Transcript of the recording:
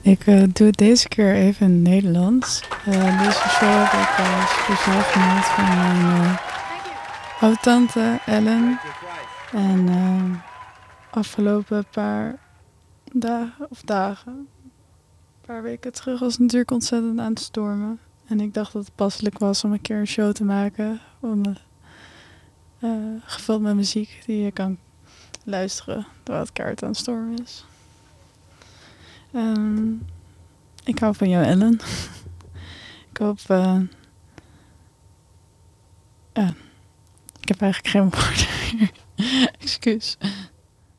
Ik doe het deze keer even in het Nederlands. Deze show heb ik speciaal gemaakt voor mijn oud-tante Ellen. En afgelopen paar dagen, een paar weken terug, was het natuurlijk ontzettend aan het stormen. En ik dacht dat het passelijk was om een keer een show te maken. Gevuld met muziek die je kan luisteren terwijl het keihard aan het stormen is. Ik hou van jou, Ellen. Ik hoop... ik heb eigenlijk geen woorden meer. Excuus.